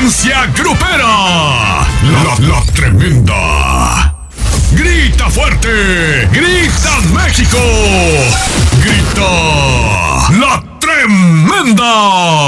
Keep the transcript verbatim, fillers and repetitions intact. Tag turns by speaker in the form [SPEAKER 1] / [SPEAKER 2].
[SPEAKER 1] Frecuencia grupera. La, la tremenda. Grita fuerte. Grita México. Grita la tremenda.